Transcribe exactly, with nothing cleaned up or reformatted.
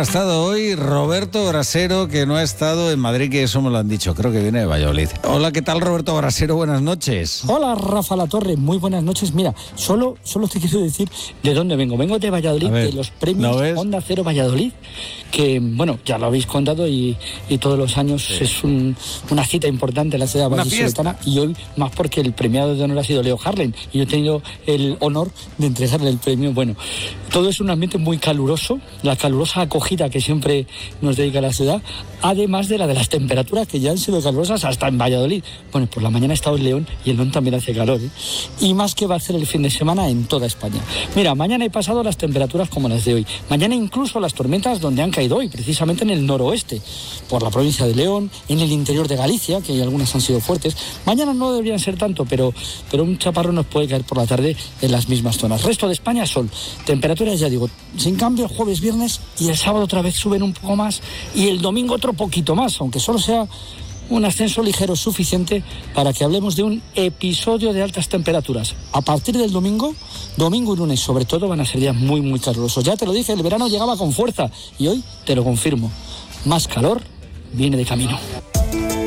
estado hoy Roberto Brasero, que no ha estado en Madrid, que eso me lo han dicho, creo que viene de Valladolid. Hola, ¿qué tal, Roberto Brasero? Buenas noches. Hola, Rafa Latorre, muy buenas noches. Mira, solo, solo te quiero decir de dónde vengo. Vengo de Valladolid, ver, de los premios ¿no Onda Cero Valladolid, que, bueno, ya lo habéis contado y, y todos los años sí. es un, una cita importante en la ciudad vallisoletana, y hoy más porque el premiado de honor ha sido Leo Harlem, y yo he tenido el honor de entregarle el premio. Bueno, todo es un ambiente muy caluroso, la calurosa acogida que siempre nos dedica la ciudad, además de la de las temperaturas que ya han sido calurosas hasta en Valladolid. Bueno, por la mañana he estado en León y en León también hace calor, ¿eh? Y más que va a hacer el fin de semana en toda España. Mira, mañana he pasado las temperaturas como las de hoy. Mañana incluso las tormentas donde han caído hoy, precisamente en el noroeste, por la provincia de León, en el interior de Galicia, que algunas han sido fuertes. Mañana no deberían ser tanto, pero, pero un chaparrón nos puede caer por la tarde en las mismas zonas. Resto de España, sol. Temperaturas, ya digo, sin cambio, jueves, viernes, y el sábado otra vez suben un poco más, y el domingo otro poquito más, aunque solo sea un ascenso ligero suficiente para que hablemos de un episodio de altas temperaturas. A partir del domingo, domingo y lunes sobre todo, van a ser días muy, muy calurosos. Ya te lo dije, el verano llegaba con fuerza, y hoy te lo confirmo. Más calor viene de camino.